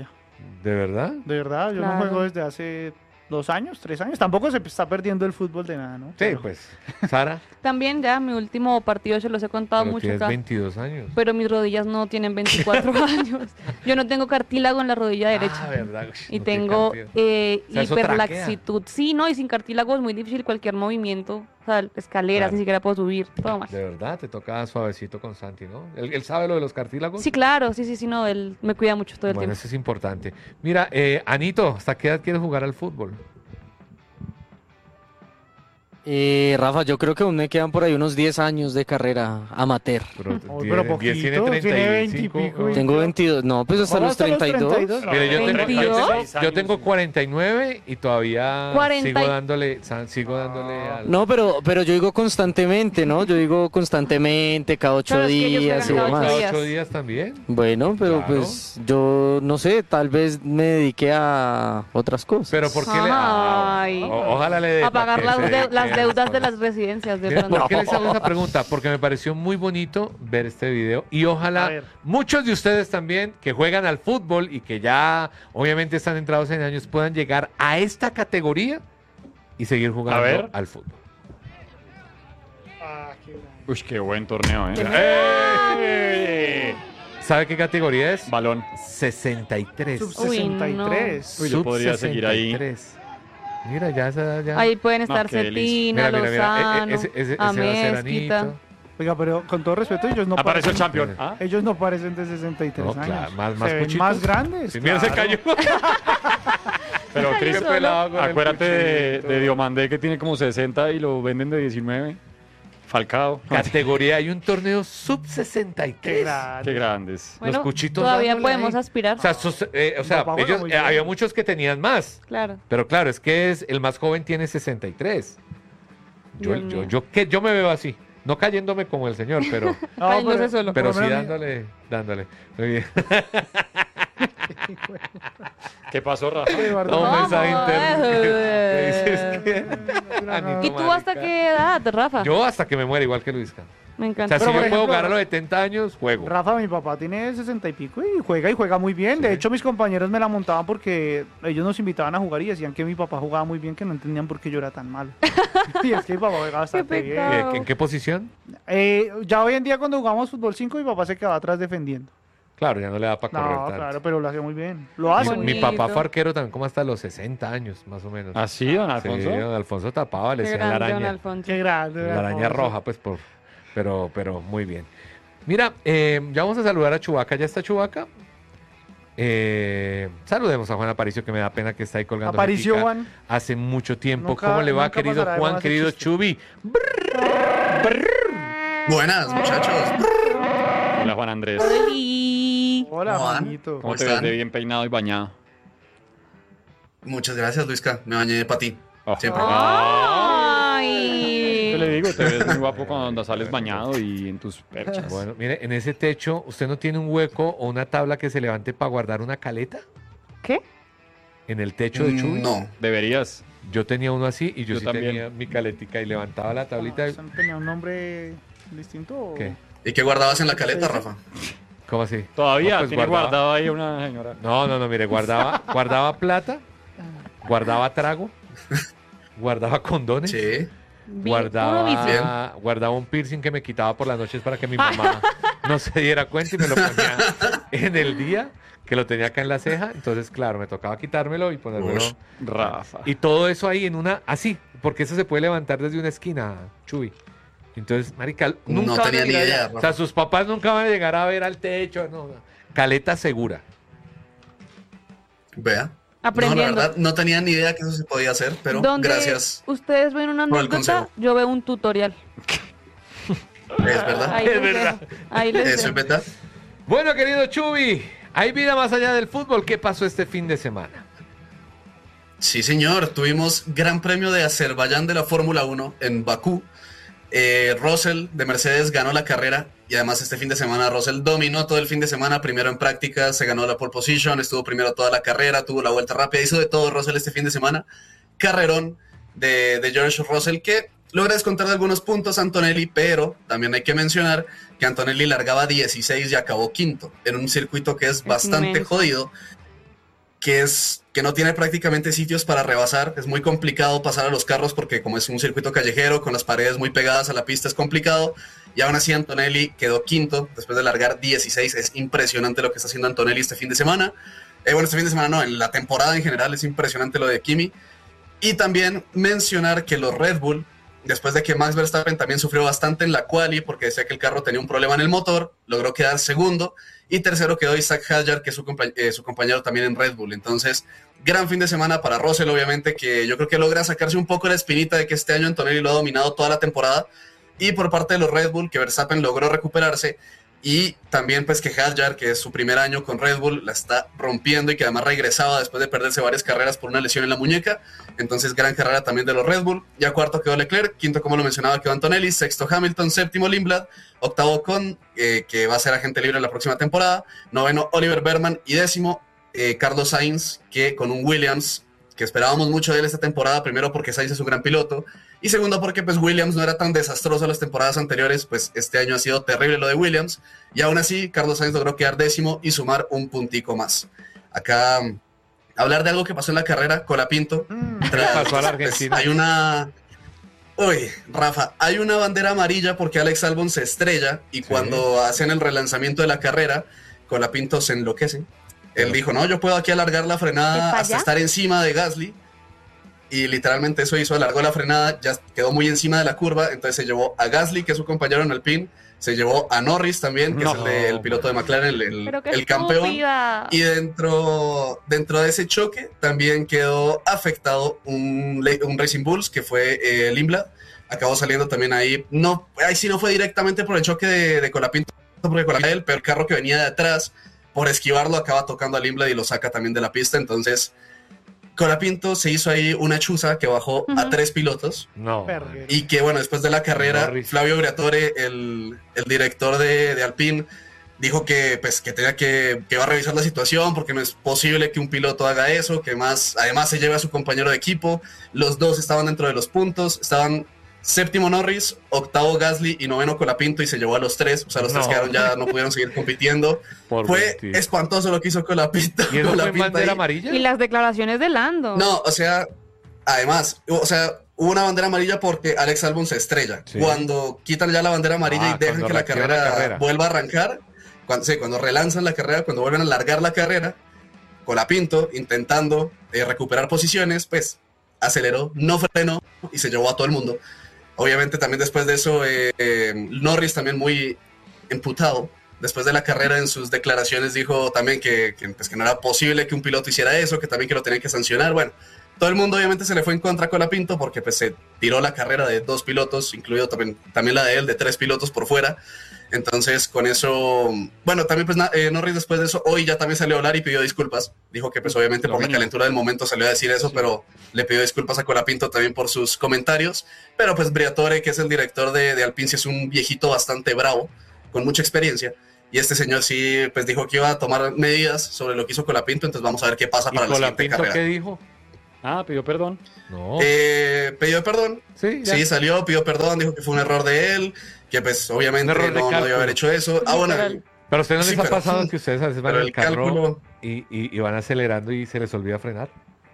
¿De verdad? De verdad, yo Claro. no juego desde hace dos años, tres años. Tampoco se está perdiendo el fútbol de nada, ¿no? Sí, Pero- pues. Sara, También ya mi último partido se los he contado pero mucho tienes acá. veintidós años. Pero mis rodillas no tienen veinticuatro años. Yo no tengo cartílago en la rodilla derecha. Ah, verdad. Uy, Y no, qué tengo cantidad. eh, O sea, eso hiperlaxitud. Sí, no, y sin cartílago es muy difícil cualquier movimiento. O sea, escaleras, Claro. ni siquiera puedo subir, todo mal. De verdad, te toca suavecito con Santi, ¿no? ¿Él, él sabe lo de los cartílagos? Sí, claro, sí, sí, sí, no, él me cuida mucho todo el Bueno, tiempo. eso es importante. Mira, eh, Anito, ¿hasta qué edad quieres jugar al fútbol? Eh, Rafa, yo creo que aún me quedan por ahí unos diez años de carrera amateur. Pero, Uy, pero poquito, tiene veinte y pico, y- Tengo veintidós, no, pues hasta ¿Cómo los hasta los treinta y dos. treinta y dos? Mire, yo tengo, ¿veintidós? yo tengo cuarenta y nueve y todavía cuarenta y- sigo dándole, sa- sigo dándole al... No, pero, pero yo digo constantemente, ¿no? Yo digo constantemente, cada ocho Claro, es que ellos días y juegan cada demás. ocho Cada ocho días. días también. Bueno, pero Claro. pues yo no sé, tal vez me dediqué a otras cosas. Pero ¿por qué le... ah, Ay. o- ojalá le dé A para pagar que las, se de- dedique las a deudas las de las cosas. residencias de Mira, pronto. ¿por qué les hago esa pregunta? Porque me pareció muy bonito ver este video y A ojalá ver. muchos de ustedes también que juegan al fútbol y que ya obviamente están entrados en años puedan llegar a esta categoría y seguir jugando ver. al fútbol. Ah, qué grande. Uy, qué buen torneo, ¿eh? ¡Eh! ¿Sabe qué categoría es? Balón. sesenta y tres. Sub Uy, sesenta y tres. Uy, yo podría seguir ahí. sesenta y tres. Mira, ya esa ya. Ahí pueden No, estar qué delicia. Cetina, mira, mira, mira. e- e- Lozano, ese, ese- ese va a ser Amezquita. Anito. Oiga, pero con todo respeto, ellos no Apareció el parecen, champion. ¿Ah? ellos no parecen de sesenta y tres No, años. claro, más- más Se ven cuchitos. más grandes. Sí, mira, se claro. cayó. Pero Ay, Cris, solo. pelado con el acuérdate de, cuchillito. de Diomandé que tiene como sesenta y lo venden de diecinueve. Falcao. Categoría, hay un torneo sub sesenta y Qué tres. grande. Qué grandes. Bueno, cuchitos todavía dándole podemos ahí. aspirar. O sea, sos- eh, o sea, Papá juega ellos, muy eh, bien. había muchos que tenían más. Claro. Pero claro, es que es el más joven tiene sesenta y tres. Yo, Dios yo, mío. yo, que yo me veo así. No cayéndome como el señor, pero, No, Cayéndose solo. pero por sí lo menos- dándole, dándole. Muy bien. ¿Qué pasó, Rafa? No, un ¿Cómo? mensaje interno. Eh. ¿Qué dices? ¿Qué? Anito ¿Y tú hasta marica. qué edad, Rafa? Yo hasta que me muera igual que Luisca. Me O encanta. sea, Pero, si yo por puedo ejemplo, jugar a los setenta años, juego. Rafa, mi papá tiene sesenta y pico y juega y juega muy bien. De Sí. hecho, mis compañeros me la montaban porque ellos nos invitaban a jugar y decían que mi papá jugaba muy bien, que no entendían por qué yo era tan malo. Y es que mi papá juega bastante bien. pecado. ¿Qué- ¿En qué posición? Eh, ya hoy en día cuando jugamos fútbol cinco, mi papá se quedaba atrás defendiendo. Claro, ya no le da para correr No, tanto. claro, pero lo hace muy bien. Lo hace. Mi, muy mi bonito. papá fue arquero también como hasta los sesenta años, más o menos. ¿Ah, sí, don Alfonso? Sí, don Alfonso tapaba, le Qué decían la grande, don araña. Alfonso. Qué grande. La araña Alfonso. roja, pues, por, pero, pero muy bien. Mira, eh, ya vamos a saludar a Chubaca. ¿Ya está Chubaca? Eh, saludemos a Juan Aparicio, que me da pena que está ahí colgando. Aparicio, jetica Juan. hace mucho tiempo. Nunca- ¿Cómo le va, nunca querido pasará de Juan, moda ese querido chiste. Chubi? Buenas, muchachos. Hola, Juan Andrés. Oli. Hola, ¿Cómo van? Juanito. ¿Cómo ¿Cómo te ves están? de bien peinado y bañado? Muchas gracias, Luisca. Me bañé para ti. Oh. Siempre. Ay. Yo le digo, te ves muy guapo cuando sales bañado y en tus perchas. Bueno, mire, en ese techo, ¿usted no tiene un hueco o una tabla que se levante para guardar una caleta? ¿Qué? En el techo de Chubi. Mm, No. Deberías. Yo tenía uno así y yo, Yo sí también. tenía mi caletica y levantaba la tablita. y- ¿Eso ¿Tenía un nombre distinto? o- ¿Qué? ¿Y qué guardabas en la caleta, Rafa? ¿Cómo así? Todavía No, pues tiene guardaba- guardado ahí una señora. No, no, no, mire, guardaba, guardaba plata, guardaba trago, guardaba condones, Sí. Vi- puro vicio. guardaba, guardaba un piercing que me quitaba por las noches para que mi mamá no se diera cuenta y me lo ponía en el día, que lo tenía acá en la ceja. Entonces, claro, me tocaba quitármelo y ponérmelo. Ush. Rafa. Y todo eso ahí en una, así, porque eso se puede levantar desde una esquina, Chuy. Entonces, marica, nunca No van a tenía ni llegar idea, allá. O sea, Rafa. sus papás nunca van a llegar a ver al techo, no. no. Caleta segura. Vea. Aprendiendo. No, la verdad, no tenía ni idea que eso se podía hacer, pero Donde gracias. ustedes ven una por el anécdota, consejo. yo veo un tutorial. Es verdad. Ahí Es les verdad. dejo. Ahí les Eso dejo. es verdad. Bueno, querido Chubi, hay vida más allá del fútbol. ¿Qué pasó este fin de semana? Sí, señor. Tuvimos Gran Premio de Azerbaiyán de la Fórmula uno en Bakú. Eh, Russell de Mercedes ganó la carrera y además este fin de semana Russell dominó todo el fin de semana, primero en prácticas, se ganó la pole position, estuvo primero toda la carrera, tuvo la vuelta rápida, hizo de todo Russell este fin de semana. Carrerón de, de George Russell que logra descontar de algunos puntos a Antonelli, pero también hay que mencionar que Antonelli largaba dieciséis y acabó quinto en un circuito que es bastante inmenso. jodido, que es que no tiene prácticamente sitios para rebasar. Es muy complicado pasar a los carros porque como es un circuito callejero con las paredes muy pegadas a la pista es complicado. Y aún así Antonelli quedó quinto después de largar dieciséis. Es impresionante lo que está haciendo Antonelli este fin de semana. Eh, bueno, este fin de semana no, en la temporada en general es impresionante lo de Kimi. Y también mencionar que los Red Bull, después de que Max Verstappen también sufrió bastante en la quali porque decía que el carro tenía un problema en el motor, logró quedar segundo. Y tercero quedó Isaac Hadjar, que es su, compa eh, su compañero también en Red Bull. Entonces, gran fin de semana para Russell, obviamente, que yo creo que logra sacarse un poco la espinita de que este año Antonelli lo ha dominado toda la temporada. Y por parte de los Red Bull, que Verstappen logró recuperarse. Y también pues que Hadjar, que es su primer año con Red Bull, la está rompiendo y que además regresaba después de perderse varias carreras por una lesión en la muñeca. Entonces gran carrera también de los Red Bull. Ya cuarto quedó Leclerc, quinto como lo mencionaba quedó Antonelli, sexto Hamilton, séptimo Lindblad, octavo Con, eh, que va a ser agente libre en la próxima temporada, noveno Oliver Berman y décimo eh, Carlos Sainz, que con un Williams, que esperábamos mucho de él esta temporada, primero porque Sainz es un gran piloto, y segundo porque pues Williams no era tan desastroso las temporadas anteriores, pues este año ha sido terrible lo de Williams, y aún así Carlos Sainz logró quedar décimo y sumar un puntico más. Acá, hablar de algo que pasó en la carrera, Colapinto. ¿Qué pasó a la Argentina? Pues, hay una... Uy, Rafa, hay una bandera amarilla porque Alex Albon se estrella, y Sí. cuando hacen el relanzamiento de la carrera, Colapinto se enloquece. Él dijo, no, yo puedo aquí alargar la frenada ¿Epa, hasta ya? estar encima de Gasly. Y literalmente eso hizo, alargó la frenada, ya quedó muy encima de la curva, entonces se llevó a Gasly, que es su compañero en Alpine, se llevó a Norris también, que No. es el, de- el piloto de McLaren, el, el- Pero qué el campeón. estúpida. Y dentro, dentro de ese choque también quedó afectado un, le- un Racing Bulls, que fue eh, Lindblad. Acabó saliendo también ahí. No, ahí sí no fue directamente por el choque de, de Colapinto, porque Colapinto, él, pero el carro que venía de atrás, por esquivarlo, acaba tocando a Lindblad y lo saca también de la pista. Entonces, Colapinto se hizo ahí una chuza que bajó a Ujú. tres pilotos. No. Verguero. Y que bueno, después de la carrera, Norris. Flavio Briatore, el, el director de, de Alpine, dijo que pues que tenía que, que va a revisar la situación porque no es posible que un piloto haga eso, que más, además se lleve a su compañero de equipo. Los dos estaban dentro de los puntos, estaban séptimo Norris, octavo Gasly y noveno Colapinto y se llevó a los tres, o sea, los tres No. quedaron ya, no pudieron seguir compitiendo. Por Fue vestir. espantoso lo que hizo Colapinto. ¿Y eso fue en Colapinto bandera ahí. amarilla? Y las declaraciones de Lando. No, o sea, además, o sea, hubo una bandera amarilla porque Alex Albon se estrella. Sí. Cuando quitan ya la bandera amarilla Ah, y dejan cuando que la reactiva carrera, la carrera. vuelva a arrancar, cuando, sí, cuando relanzan la carrera, cuando vuelven a largar la carrera, Colapinto, intentando eh, recuperar posiciones, pues aceleró, no frenó y se llevó a todo el mundo. Obviamente también después de eso, eh, eh, Norris también muy emputado. Después de la carrera en sus declaraciones dijo también que, que, pues, que no era posible que un piloto hiciera eso, que también que lo tenían que sancionar. Bueno, todo el mundo obviamente se le fue en contra a Colapinto porque pues, se tiró la carrera de dos pilotos, incluido también, también la de él, de tres pilotos por fuera. Entonces con eso, bueno, también pues na- eh, Norris después de eso, hoy ya también salió a hablar y pidió disculpas. Dijo que pues obviamente Lo por la mínimo. calentura del momento salió a decir eso, Sí. pero le pidió disculpas a Colapinto también por sus comentarios. Pero pues Briatore, que es el director de, de Alpine, sí es un viejito bastante bravo, con mucha experiencia. Y este señor sí pues dijo que iba a tomar medidas sobre lo que hizo Colapinto, entonces vamos a ver qué pasa ¿Y para la siguiente Colapinto carrera. qué dijo? Ah, pidió perdón. No. Eh, pidió perdón, sí, ya. sí, salió, pidió perdón, dijo que fue un error de él, que pues obviamente Un error de no, no debió cálculo. haber hecho eso. Ah, bueno, Literal. Pero a ustedes no Sí, les ha pero- pasado que ustedes a veces van pero en el el carro cálculo... y, y- y van acelerando y se les olvida frenar.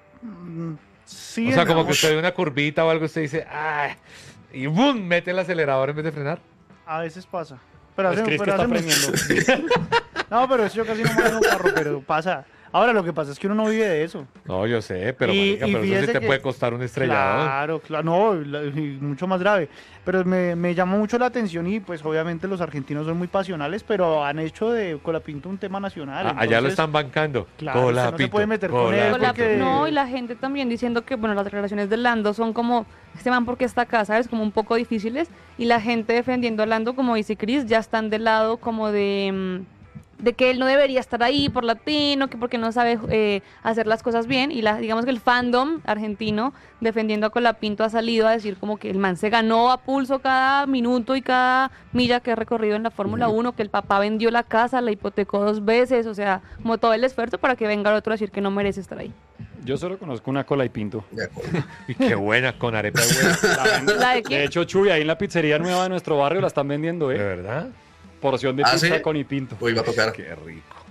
Mm, Sí, O sea, en como la- que usted ve una curvita o algo, usted dice, ¡ay! Y ¡bum! Mete el acelerador en vez de frenar. A veces pasa. Pero Pues hace- Chris que pero está hace mucho- aprendiendo. No, pero eso yo casi no manejo carro, pero pasa. Ahora lo que pasa es que uno no vive de eso. No, yo sé, pero, Y- marica, y pero eso sí fíjese te que- puede costar un estrellado. Claro, claro, no, la- y mucho más grave. Pero me, me llamó mucho la atención y pues obviamente los argentinos son muy pasionales, pero han hecho de Colapinto un tema nacional. Ah, allá lo entonces, están bancando. Claro, usted no se Colapinto, puede meter con él Colapinto. porque- No, y la gente también diciendo que, bueno, las declaraciones de Lando son como, este man porque está acá, ¿sabes? Como un poco difíciles. Y la gente defendiendo a Lando, como dice Chris, ya están del lado como de, mm, de que él no debería estar ahí por latino, que porque no sabe eh, hacer las cosas bien. Y la, digamos que el fandom argentino defendiendo a Colapinto ha salido a decir como que el man se ganó a pulso cada minuto y cada milla que ha recorrido en la Fórmula uno, que el papá vendió la casa, la hipotecó dos veces, o sea, como todo el esfuerzo para que venga el otro a decir que no merece estar ahí. Yo solo conozco una cola y pinto. De acuerdo. Y qué buena, con arepa de huevo. La venden- ¿La de quién? De hecho, Chuy, ahí en la pizzería nueva de nuestro barrio la están vendiendo, ¿De ¿eh? verdad? Porción de ¿Ah, pizza sí? con y pinto. Uy, va a tocar. Qué rico.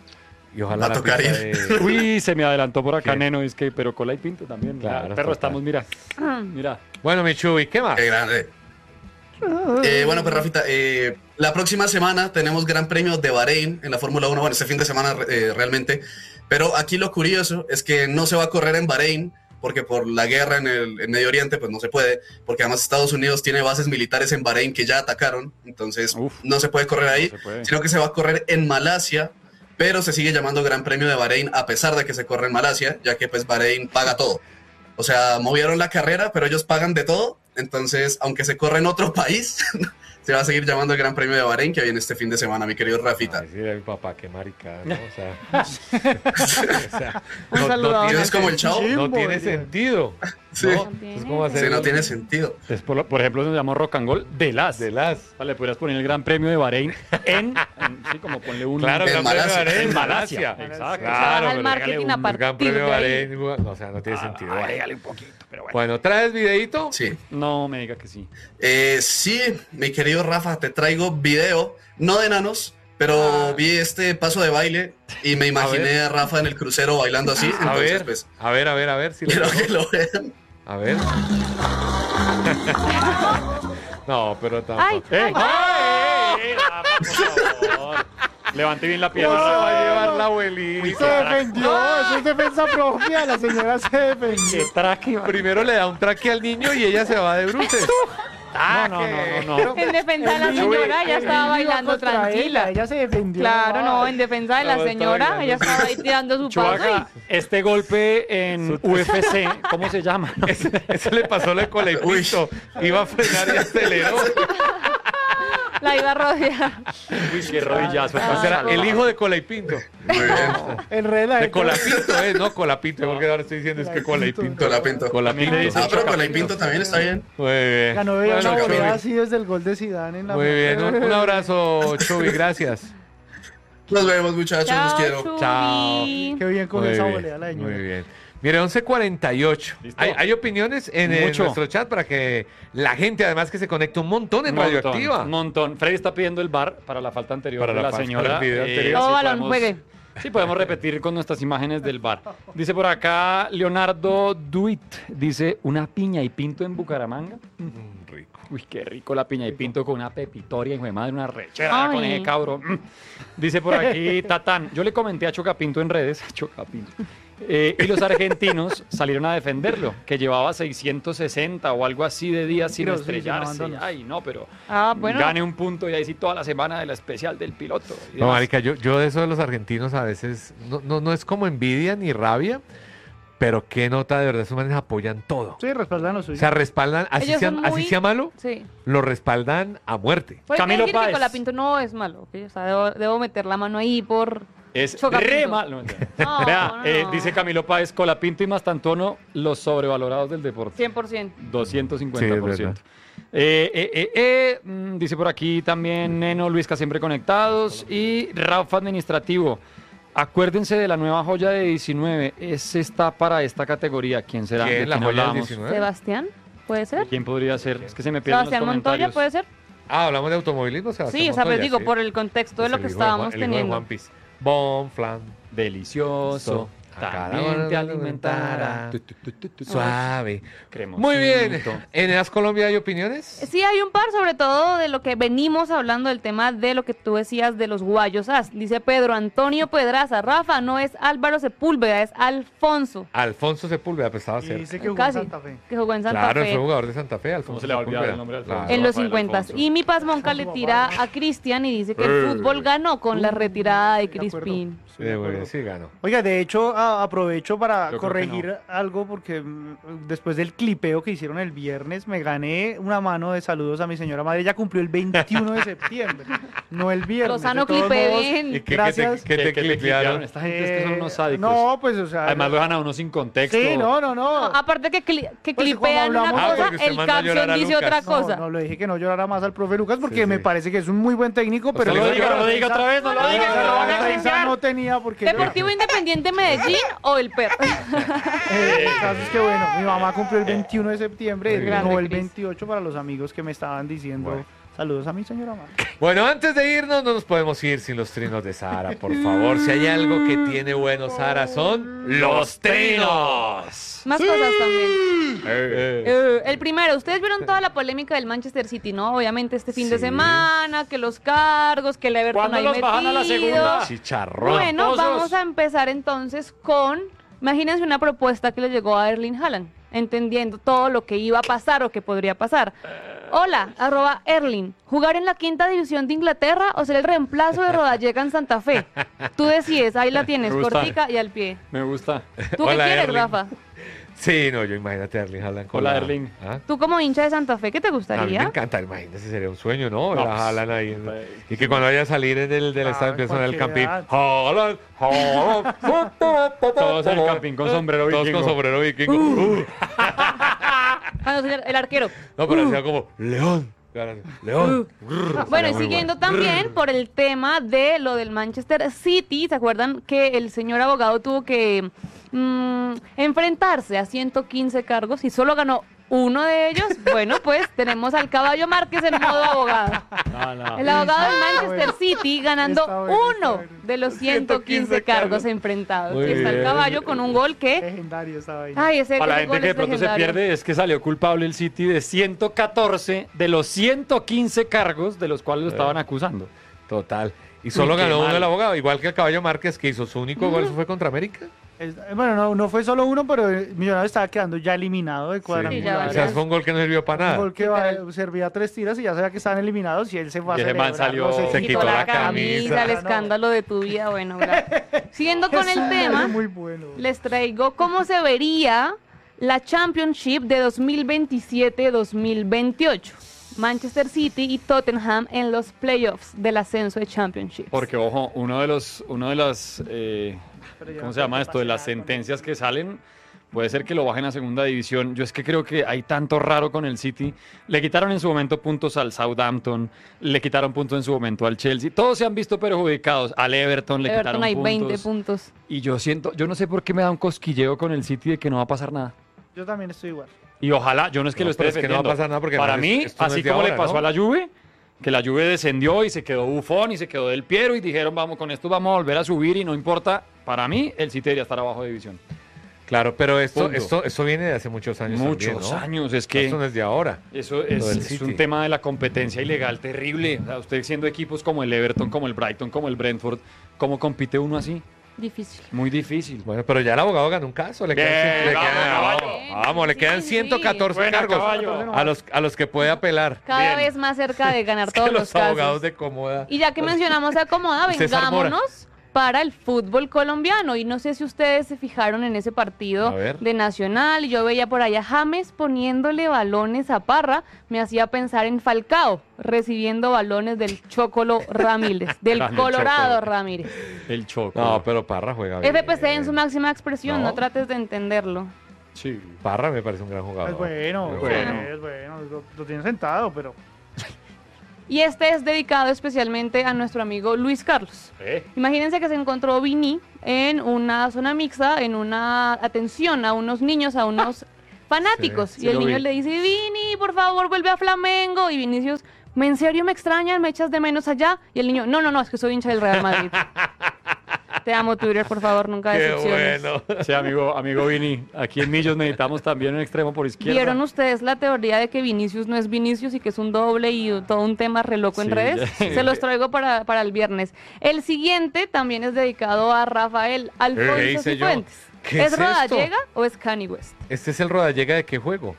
Y ojalá Va a la tocar pizza ir. de- Uy, se me adelantó por acá, ¿Qué? Neno, es que, pero cola y pinto también. Mira, Claro, perro, total. estamos, mira, mira. Bueno, mi Chuy, ¿qué más? Qué grande. Eh, bueno, pues Rafita, eh, la próxima semana tenemos Gran Premio de Bahrein en la Fórmula uno, bueno, este fin de semana eh, realmente, pero aquí lo curioso es que no se va a correr en Bahrein, porque por la guerra en el en Medio Oriente pues no se puede, porque además Estados Unidos tiene bases militares en Bahrein que ya atacaron, entonces Uf. no se puede correr ahí, No se puede. sino que se va a correr en Malasia, pero se sigue llamando Gran Premio de Bahrein a pesar de que se corre en Malasia, ya que pues Bahrein paga todo. O sea, movieron la carrera, pero ellos pagan de todo. Entonces, aunque se corre en otro país, se va a seguir llamando el Gran Premio de Bahrein, que viene este fin de semana, mi querido Rafita. Ay, sí, a mi papá, qué maricada, ¿no? O sea, o sea, Un no, saludo. no tiene, ¿Es como el chavo? no tiene Chimbo, sentido. Sí. ¿no? No Entonces, tiene ¿cómo va a ser? Sí, no tiene sentido. Es por, por ejemplo, se llama Rock and Roll de las. De las. O sea, le podrías poner el Gran Premio de Bahrein en, en- sí, como ponle un... Claro, En Gran Premio de Malasia. Bahrein, En Malasia. Malasia. Exacto. Claro, Trabaja el pero marketing regale a un el Gran partir Premio de de ahí. Bahrein, o sea, no tiene sentido. Bueno. Agrégale un poquito, pero bueno. Bueno, ¿traes videito? Sí. No me diga que sí. Eh, sí, mi querido Rafa, te traigo video, no de enanos, pero vi este paso de baile y me imaginé ver. a, Rafa en el crucero bailando así. A Entonces, ver, pues, a ver, a ver, a ver si lo quiero tengo. que lo vean. A ver. No, pero Ay, tampoco. ¡Eh! ay, ¡Ay! Rafa, por favor! Levante bien la pierna. Se va a llevar la Se abuelita. defendió, eso es defensa propia, la señora se defendió. ¡Qué traque! Primero le da un traque al niño y ella se va de bruces. No, no, no, no, no. En defensa de la El niño- señora, ella el estaba niño iba bailando contra tranquila. Ella, ella se defendió. Claro, no, nomás. en defensa de la No, está señora, bailando. ella estaba ahí tirando su paso. Chubaca, este golpe en U F C, ¿cómo se llama? Ese, ese le pasó lo de cola y pinto. Iba a frenar y aceleró. y la iba a rodear. Uy, qué rodillazo. Ah, O sea, no. el hijo de cola y pinto. Muy bien. El rey de la De colapinto, ¿eh? No, colapinto. Porque ahora estoy diciendo es que cola y pinto. Colapinto. Colapinto. También le Ah, dicen pero con la Pinto también está bien. Muy bien. Ganó Bueno, Bella Chubi. Navidad así desde el gol de Zidane en la Muy bien. Un, un abrazo, Chubi. Gracias. Nos vemos, muchachos, los Chao, quiero. Chubi. Chao. Qué bien con Muy esa bien, volea la señora. muy bien. Mire, once cuarenta y ocho. ¿Listo? Hay, hay opiniones en, en Mucho. nuestro chat para que la gente, además, que se conecte un montón en Montón, Radioactiva. montón. Freddy está pidiendo el bar para la falta anterior Para de la la, falta señora. del video Eh, anterior. Todo sí balón, podemos- juegue. Sí, podemos repetir con nuestras imágenes del bar. Dice por acá Leonardo Duit, dice, una piña y pinto en Bucaramanga. Mm, rico. Uy, qué rico la piña y pinto con una pepitoria, hijo de madre, una rechera Ay. con ese cabro. Mm. Dice por aquí Tatán, yo le comenté a Chocapinto en redes, a Chocapinto, eh, y los argentinos salieron a defenderlo, que llevaba seiscientos sesenta o algo así de días sin Creo, sí, estrellarse. sin abandonos. Ay, no, pero Ah, bueno. gane un punto y ahí sí toda la semana de la especial del piloto. y No, demás. marica, yo, yo de eso de los argentinos a veces, no, no, no es como envidia ni rabia, pero qué nota de verdad, esos manes apoyan todo. Sí, respaldan lo O suyo. sea, respaldan, así Ellos sea, son así muy- sea malo, Sí. lo respaldan a muerte. Pues Camilo decir que Páez. Colapinto no es malo, ¿ok? O sea, debo, debo meter la mano ahí por... Es Chocapinto. re malo. No, mentira. No, Vea, no, eh, no. dice Camilo Páez, Colapinto y Mastantuono, los sobrevalorados del deporte. cien por ciento. doscientos cincuenta por Sí, es ciento. Eh, eh, eh, eh, mm, dice por aquí también Neno, Luisca siempre conectados y Rafa Administrativo. Acuérdense de la nueva joya de diecinueve. Ese está para esta categoría. ¿Quién será? ¿Quién? ¿De ¿La quién joya del hablábamos? diecinueve? Sebastián, ¿puede ser? ¿Quién podría ser? Es que se me pierden los Sebastián Montoya, comentarios. ¿puede ser? Ah, hablamos de automovilismo, Sebastián Sí, o sea, Montoya, pues digo, sí. por el contexto de Pues lo el que hijo de estábamos Juan- el hijo de teniendo. One Piece. Bon flan. Delicioso. A cada También hora te te alimentará. alimentará. Tu, tu, tu, tu, tu, Suave. cremosito. Muy bien. ¿En Edas Colombia hay opiniones? Sí, hay un par, sobre todo de lo que venimos hablando del tema de lo que tú decías de los guayos. as. Dice Pedro Antonio Pedraza, Rafa, no es Álvaro Sepúlveda, es Alfonso, Alfonso Sepúlveda, pues estaba Y cerca. dice que jugó en casi, Santa Fe. que jugó en Santa Claro, Fe. fue jugador de Santa Fe, Alfonso ¿Cómo se le va a olvidar Sepúlveda. el nombre de Claro. Alfonso? En los Rafael cincuenta. Alfonso. Y mi pasmonca le tira a Cristian y dice que el Eh. fútbol ganó con la retirada de Estoy de acuerdo. Crispín. Estoy de Sí, muy acuerdo. bien, sí, ganó. Oiga, de hecho, a- aprovecho para Yo creo que corregir algo porque mm, después del clipeo que hicieron el viernes, me gané una mano de saludos a mi señora madre. Ella cumplió el veintiuno de septiembre, no el viernes. Lozano De todos clipe modos, bien. ¿Y qué, qué Gracias. te, qué te ¿Qué- qué le clipearon? clipearon? Esta gente es que son unos eh, sádicos. No, pues, o sea. Además lo dejan a uno sin contexto. Sí, no, no, no. No, aparte que, cli- que Pues, clipean como una hablamos- Ah, cosa, porque usted el mandó a llorar caption a dice Lucas. otra No, cosa. no, le dije que no llorara más al profe Lucas porque Sí, me sí. parece que es un muy buen técnico, pero sea, No lo no diga, no lo diga otra vez, no lo No, diga. no, se lo no, van a no, criticar. Prensa no tenía porque yo- Deportivo Independiente Medellín o el perro. Eh, el caso es que bueno, mi mamá cumplió el veintiuno de septiembre, Muy bien. no el Grande, Cris. veintiocho para los amigos que me estaban diciendo Bueno. Saludos a mi señora madre. Bueno, antes de irnos, no nos podemos ir sin los trinos de Sara, por favor. Si hay algo que tiene bueno Sara, son los trinos. Más cosas también. Eh, Eh, el primero, ustedes vieron toda la polémica del Manchester City, ¿no? Obviamente este fin de Sí. semana, que los cargos, que el Everton ¿Cuándo ahí los bajan a la metido. segunda? Chicharrón. Bueno, Tramposos. vamos a empezar entonces con, imagínense una propuesta que le llegó a Erling Haaland, entendiendo todo lo que iba a pasar o que podría pasar. Hola, arroba Erling, ¿jugar en la quinta división de Inglaterra o ser el reemplazo de Rodallega en Santa Fe? Tú decides, ahí la tienes, Me gusta. cortica y al pie. Me gusta. ¿Tú Hola, qué quieres, Erling. Rafa? Sí, no, yo imagínate a Erling Haaland con Hola, la- Erling. ¿Ah? Tú como hincha de Santa Fe, ¿qué te A mí me gustaría? encanta, imagínese, sería un sueño, ¿no? Ver No, a pues, Haaland ahí. en- pues, y que cuando vaya a salir en el, del Ah, estadio empieza a sonar el cualquier campín. edad. Haaland, Haaland. Todos en el campín con sombrero Todos vikingo. con sombrero vikingo. Uh. Ah, no, soy el, el arquero. No, pero hacía como León. León. Uh. Bueno, y siguiendo también por el tema de lo del Manchester City, ¿se acuerdan que el señor abogado tuvo que mm, enfrentarse a ciento quince cargos y solo ganó uno de ellos? Bueno, pues tenemos al Caballo Márquez en modo abogado. No, no. El abogado del Está Manchester bueno. City ganando Está bueno, está uno bueno. de los ciento quince ciento quince cargos cargos. enfrentados. Muy Y está el bien. Caballo con un gol que... Legendario esa vaina. Ay, ese, Para la ese gente gol que de es pronto se legendario. pierde, es que salió culpable el City de ciento catorce de los ciento quince cargos de los cuales lo estaban acusando. Total. Y solo qué ganó uno mal. el abogado, igual que el Caballo Márquez, que hizo su único gol fue contra América. Es- bueno, no, no fue solo uno, pero el Millonarios estaba quedando ya eliminado de Sí, cuadrangular. ya O sea, fue un gol que no sirvió para Un nada. gol que va- servía tres tiras y ya sabía que estaban eliminados y él se fue a Y ese man celebrarlo, salió- Se quitó la camisa. el escándalo de tu vida, bueno, bla. Siguiendo con el Ese tema, es muy bueno. les traigo cómo se vería la Championship de dos mil veintisiete dos mil veintiocho. Manchester City y Tottenham en los playoffs del ascenso de Championship. Porque, ojo, uno de los, uno de las, eh, Pero ya ¿cómo no se llama puede esto? De las pasar con sentencias que salen, puede ser que lo bajen a segunda división. Yo es que creo que hay tanto raro con el City. Le quitaron en su momento puntos al Southampton, le quitaron puntos en su momento al Chelsea. Todos se han visto perjudicados. Al Everton le Everton quitaron hay puntos. veinte puntos. Y yo siento, yo no sé por qué me da un cosquilleo con el City de que no va a pasar nada. Yo también estoy igual. Y ojalá, yo no es que No, lo esté pero es que no va a defendiendo. pasar nada porque Para no es- mí, esto no así es de como le ahora, pasó ¿no? a la Juve, que la Juve descendió y se quedó Buffon y se quedó Del Piero y dijeron, vamos, con esto vamos a volver a subir y no importa. Para mí, el City debería estar abajo de división. Claro, pero esto, Punto. esto, esto viene de hace muchos años. Muchos también, ¿no? años, es que Esto no es de ahora. eso es, Lo del es City. un tema de la competencia ilegal terrible. O sea, usted siendo equipos como el Everton, como el Brighton, como el Brentford, ¿cómo compite uno así? Difícil. Muy difícil. Bueno, pero ya el abogado ganó un caso. Le Bien, quedan, le vamos, quedan- caballo. vamos, vamos, le Sí, quedan sí. ciento catorce Buena, cargos caballo. a los, a los que puede apelar. Cada Bien. vez más cerca de ganar Es que todos los los casos. abogados de cómoda. Y ya que mencionamos a Acomoda, César Mora. vengámonos para el fútbol colombiano. Y no sé si ustedes se fijaron en ese partido A ver. de Nacional. Yo veía por allá James poniéndole balones a Parra. Me hacía pensar en Falcao, recibiendo balones del Chocolo Ramírez, del Grande Colorado Chocolo. Ramírez. El choco. No, pero Parra juega bien. F P C en su máxima expresión, no, No. trates de entenderlo. Sí. Parra me parece un gran jugador. Es bueno, Muy es bueno. bueno, es bueno. Lo, lo tiene sentado, pero Y este es dedicado especialmente a nuestro amigo Luis Carlos. ¿Eh? Imagínense que se encontró Vini en una zona mixta, en una atención a unos niños, a unos fanáticos. Sí, sí y el lo niño vi. le dice, Vini, por favor, vuelve a Flamengo. Y Vinicius, ¿me en serio me extrañan? ¿Me echas de menos allá? Y el niño, no, no, no, es que soy hincha del Real Madrid. Te amo, Twitter, por favor, nunca Qué decepciones. bueno. Sí, amigo, amigo Vini. Aquí en Millos necesitamos también un extremo por izquierda. ¿Vieron ustedes la teoría de que Vinicius no es Vinicius y que es un doble y todo un tema re loco en Sí, redes? ya. Se los traigo para, para el viernes. El siguiente también es dedicado a Rafael Alfonso hice yo? Cifuentes. ¿Qué ¿Es es esto? Rodallega o es Kanye West? Este es el Rodallega de qué juego?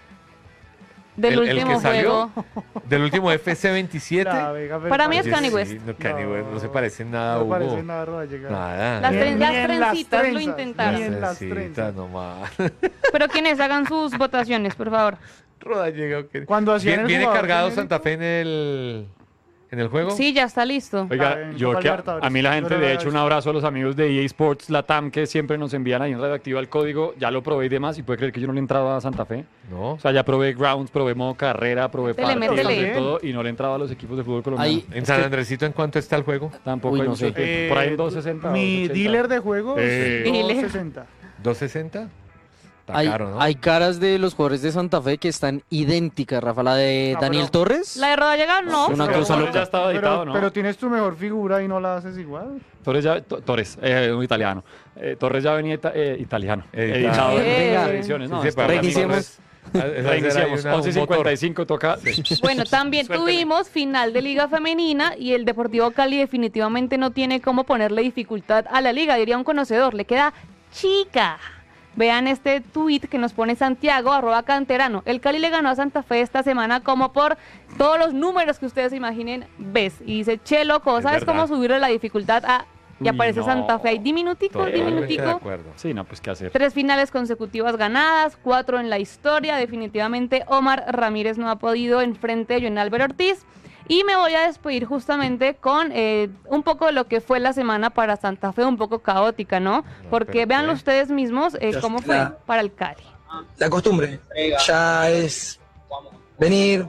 Del ¿El- el último que salió? juego. Del último F C veintisiete. La Vega, pero Para mí es Oye, Kanye sí, West. No, Kanye No, West no se parece en nada a no Hugo. parece nada raro de llegar. Nada. Las, Ni tren- en- las ni en las trencitas lo trenzas, intentaron. ni en las Necesita trenzas. nomás. Pero ¿quiénes? Hagan sus votaciones, por favor. Rodallega, ok. Cuando hacían Bien- el ¿Viene jugador cargado genérico? Santa Fe en el, en el juego? Sí, ya está listo. Oiga, Ah, en yo Copa que a, Libertadores. a mí la gente, No, no, de no, hecho, un no. abrazo a los amigos de E A Sports Latam que siempre nos envían ahí en Redactiva el código. Ya lo probé y demás, y puede creer que yo no le entraba a Santa Fe. No. O sea, ya probé grounds, probé modo carrera, probé Métele, partidos métele. y todo, y no le entraba a los equipos de fútbol colombiano. Ahí- ¿En San Andresito en cuánto está el juego? Tampoco Uy, hay no mucho sé. tiempo. Por ahí en doscientos sesenta. Mi doscientos ochenta. dealer de juegos Eh. es doscientos sesenta. ¿doscientos sesenta? Está Hay, caro, ¿no? hay caras de los jugadores de Santa Fe que están idénticas, Rafa. La de Ah, Daniel pero- Torres. La de Rodallega no. Una Pero cosa Torres loca. ya estaba editado, Pero, ¿no? pero tienes tu mejor figura y no la haces igual. Torres ya, To- Torres, eh, un italiano. Eh, Torres ya venía ita- eh, italiano. Editado. Editado en Eh. muchas ediciones. No, Sí, sí, esto- para Reiniciemos. Torres, esa era Reiniciamos. una- un once cincuenta y cinco toca. Bueno, también Suélteme. tuvimos final de Liga Femenina y el Deportivo Cali definitivamente no tiene cómo ponerle dificultad a la liga, diría un conocedor, le queda chica. Vean este tuit que nos pone Santiago, arroba canterano. El Cali le ganó a Santa Fe esta semana como por todos los números que ustedes se imaginen, ves. Y dice, che, loco, Es ¿sabes verdad. cómo subirle la dificultad a...? Y Uy, aparece no. Santa Fe ahí diminutico, Totalmente de diminutico. acuerdo. Sí, no, pues qué hacer. Tres finales consecutivas ganadas, cuatro en la historia. Definitivamente Omar Ramírez no ha podido enfrente de John Álvaro Ortiz. Y me voy a despedir justamente con eh, un poco de lo que fue la semana para Santa Fe, un poco caótica, ¿no? Porque pero véanlo ¿qué? ustedes mismos eh, Ya cómo está. fue para el Cali. La costumbre ya es venir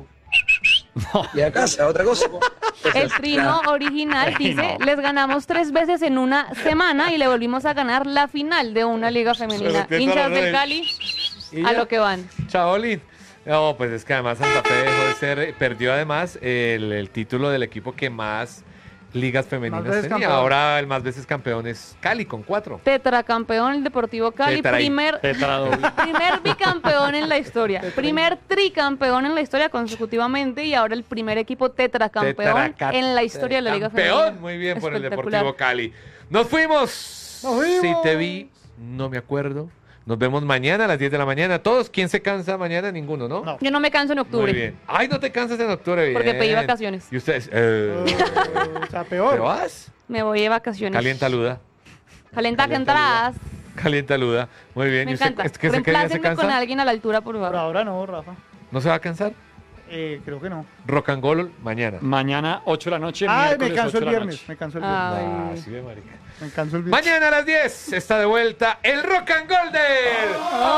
y a casa, otra cosa. El trino original dice, les ganamos tres veces en una semana y le volvimos a ganar la final de una liga femenina. Pero Hinchas tiene del razón. Cali, ¿Y a ya? lo que van. Chaolín. No, pues es que además Santa Fe dejó de ser, perdió además el, el título del equipo que más ligas femeninas Más veces tenía. campeón. Ahora el más veces campeón es Cali con cuatro. Tetracampeón el Deportivo Cali, Tetra- primer, Tetradoble. primer bicampeón en la historia, primer tricampeón en la historia consecutivamente y ahora el primer equipo tetracampeón Tetraca- en la historia de la Liga Campeón, Femenina. muy bien por el Espectacular. Deportivo Cali. Nos fuimos. Nos fuimos. Si te vi, no me acuerdo. Nos vemos mañana a las diez de la mañana. Todos, ¿quién se cansa mañana? Ninguno, ¿no? No. Yo no me canso en octubre. Muy bien. Ay, no te cansas en octubre, bien. Porque pedí vacaciones. ¿Y ustedes? Eh, Eh, o sea, ¿Te peor. vas? Me voy de vacaciones. Calienta luda. Calenta que Calienta entradas. Calienta luda. Muy bien. Me ¿Y usted encanta. es que se, qué día se Reemplácenme con cansa? alguien a la altura, por Por favor. ahora no, Rafa. ¿No se va a cansar? Eh, creo que no. Rock and Roll mañana. Mañana, ocho de la noche. Ay, me miércoles, canso ocho el de la viernes. noche. Me canso el viernes. Ay. Ah, sí, ve, marica. Me canso el viernes. Mañana a las diez está de vuelta el Rock and Golden.